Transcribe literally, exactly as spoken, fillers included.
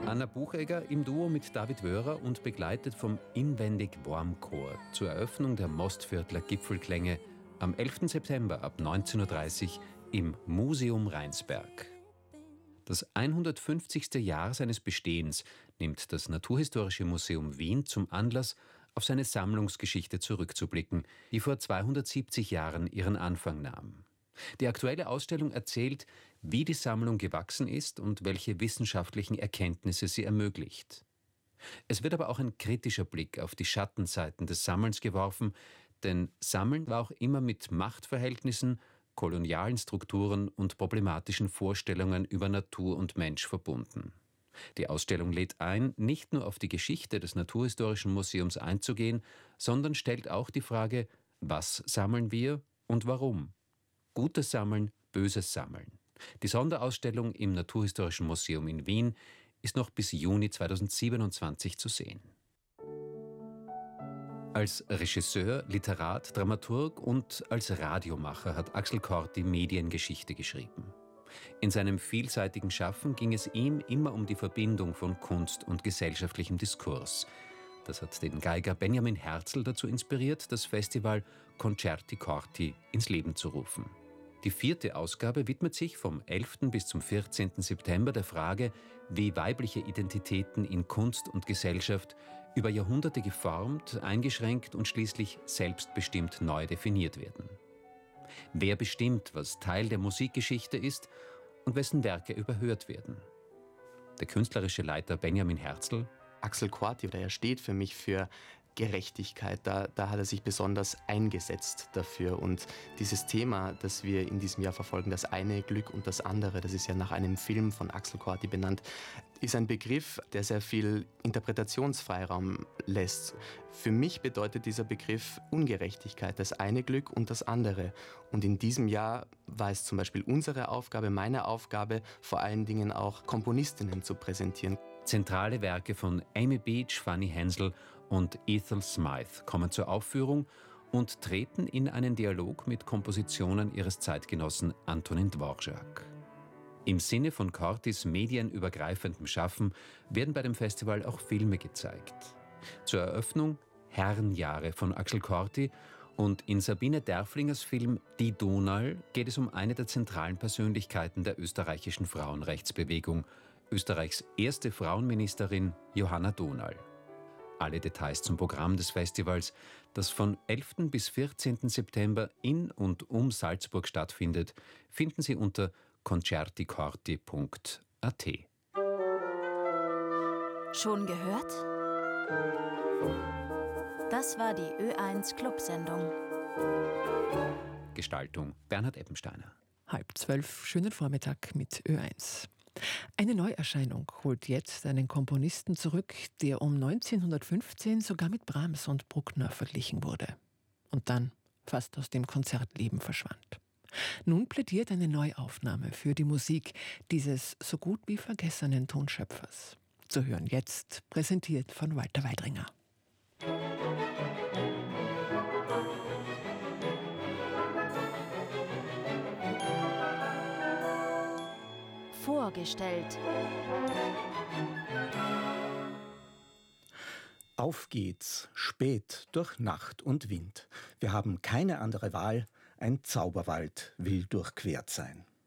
Anna Buchegger im Duo mit David Wörer und begleitet vom Inwendig Warm Chor zur Eröffnung der Mostviertler Gipfelklänge am elften September ab neunzehn Uhr dreißig im Museum Rheinsberg. Das hundertfünfzigste Jahr seines Bestehens nimmt das Naturhistorische Museum Wien zum Anlass, auf seine Sammlungsgeschichte zurückzublicken, die vor zweihundertsiebzig Jahren ihren Anfang nahm. Die aktuelle Ausstellung erzählt, wie die Sammlung gewachsen ist und welche wissenschaftlichen Erkenntnisse sie ermöglicht. Es wird aber auch ein kritischer Blick auf die Schattenseiten des Sammelns geworfen, denn Sammeln war auch immer mit Machtverhältnissen, kolonialen Strukturen und problematischen Vorstellungen über Natur und Mensch verbunden. Die Ausstellung lädt ein, nicht nur auf die Geschichte des Naturhistorischen Museums einzugehen, sondern stellt auch die Frage, was sammeln wir und warum? Gutes Sammeln, böses Sammeln. Die Sonderausstellung im Naturhistorischen Museum in Wien ist noch bis Juni zweitausendsiebenundzwanzig zu sehen. Als Regisseur, Literat, Dramaturg und als Radiomacher hat Axel Corty Mediengeschichte geschrieben. In seinem vielseitigen Schaffen ging es ihm immer um die Verbindung von Kunst und gesellschaftlichem Diskurs. Das hat den Geiger Benjamin Herzl dazu inspiriert, das Festival Concerti Corty ins Leben zu rufen. Die vierte Ausgabe widmet sich vom elften bis zum vierzehnten September der Frage, wie weibliche Identitäten in Kunst und Gesellschaft über Jahrhunderte geformt, eingeschränkt und schließlich selbstbestimmt neu definiert werden. Wer bestimmt, was Teil der Musikgeschichte ist und wessen Werke überhört werden? Der künstlerische Leiter Benjamin Herzl: Axel Corty, oder er steht für mich für Gerechtigkeit. Da, da hat er sich besonders eingesetzt dafür. Und dieses Thema, das wir in diesem Jahr verfolgen, das eine Glück und das andere, das ist ja nach einem Film von Axel Corty benannt, ist ein Begriff, der sehr viel Interpretationsfreiraum lässt. Für mich bedeutet dieser Begriff Ungerechtigkeit, das eine Glück und das andere. Und in diesem Jahr war es zum Beispiel unsere Aufgabe, meine Aufgabe, vor allen Dingen auch Komponistinnen zu präsentieren. Zentrale Werke von Amy Beach, Fanny Hensel und Ethel Smythe kommen zur Aufführung und treten in einen Dialog mit Kompositionen ihres Zeitgenossen Antonin Dvorak. Im Sinne von Cortys medienübergreifendem Schaffen werden bei dem Festival auch Filme gezeigt. Zur Eröffnung Herrenjahre von Axel Corty und in Sabine Derflingers Film Die Donal geht es um eine der zentralen Persönlichkeiten der österreichischen Frauenrechtsbewegung, Österreichs erste Frauenministerin Johanna Donal. Alle Details zum Programm des Festivals, das von elften bis vierzehnten September in und um Salzburg stattfindet, finden Sie unter concerti corty punkt a t. Schon gehört? Das war die Ö eins Clubsendung. Gestaltung Bernhard Eppensteiner. Halb zwölf, schönen Vormittag mit Ö eins. Eine Neuerscheinung holt jetzt einen Komponisten zurück, der um neunzehnhundertfünfzehn sogar mit Brahms und Bruckner verglichen wurde und dann fast aus dem Konzertleben verschwand. Nun plädiert eine Neuaufnahme für die Musik dieses so gut wie vergessenen Tonschöpfers. Zu hören jetzt, präsentiert von Walter Weidringer. Vorgestellt. Auf geht's, spät durch Nacht und Wind. Wir haben keine andere Wahl, ein Zauberwald will durchquert sein.